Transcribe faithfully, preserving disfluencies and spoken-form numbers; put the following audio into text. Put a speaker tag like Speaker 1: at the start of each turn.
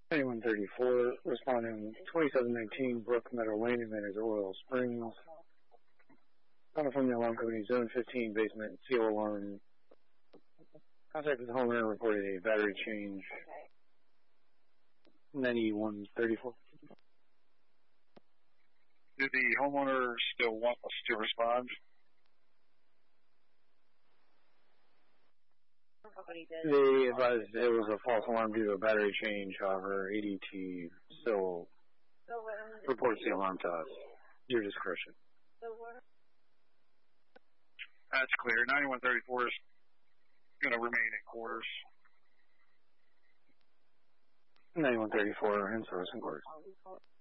Speaker 1: ninety-one thirty-four, responding twenty-seven nineteen Brook Meadow Lane, Advantage Oil Springs. Calling from the alarm company, Zone fifteen, basement, C O alarm. Contacted the homeowner, reported a battery change.
Speaker 2: Okay.
Speaker 1: ninety-one thirty-four.
Speaker 3: Do the homeowner still want us to respond?
Speaker 1: They advised it was a false alarm due to a battery change, however, A D T still reports the alarm to us. Your discretion.
Speaker 3: That's clear. ninety-one thirty-four is going to remain in quarters.
Speaker 1: ninety-one thirty-four in service in quarters.